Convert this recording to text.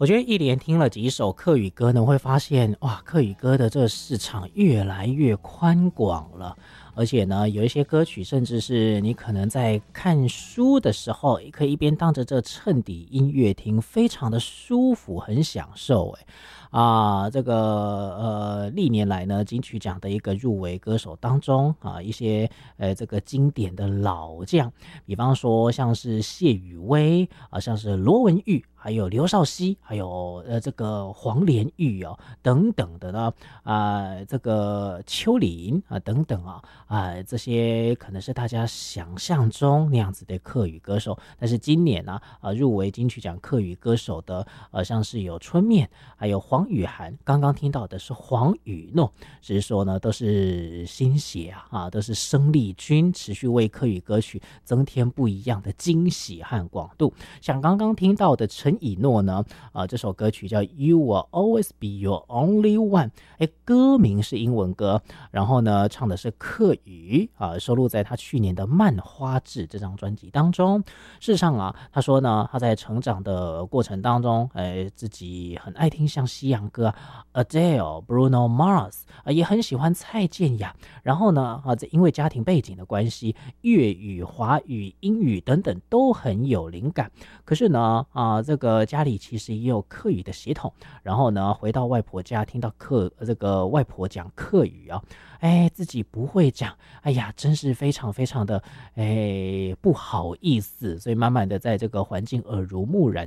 我觉得一连听了几首客语歌呢，会发现哇，客语歌的这个市场越来越宽广了。而且呢，有一些歌曲甚至是你可能在看书的时候，也可以一边当着这衬底音乐听，非常的舒服，很享受。这个历年来呢，金曲奖的一个入围歌手当中啊，一些这个经典的老将，比方说像是谢宇威啊，像是罗文玉，还有刘少熙，还有这个黄连玉哦等等的呢这个邱林啊等等这些可能是大家想象中那样子的客语歌手，但是今年呢入围金曲奖客语歌手的像是有春面，还有黄雨涵，刚刚听到的是黄雨诺，只是说呢都是新血都是生力军，持续为客语歌曲增添不一样的惊喜和广度。像刚刚听到的陈以诺呢这首歌曲叫 You Will Always Be Your Only One， 歌名是英文歌，然后呢唱的是客语收录在他去年的《漫花志》这张专辑当中。事实上他说呢，他在成长的过程当中自己很爱听像西洋歌Adele、Bruno Mars 也很喜欢蔡健雅，然后呢因为家庭背景的关系，粤语、华语、英语等等都很有灵感。可是呢这个家里其实也有客语的血统，然后呢回到外婆家听到这个外婆讲客语自己不会讲，真是非常非常的不好意思，所以慢慢的在这个环境耳濡目染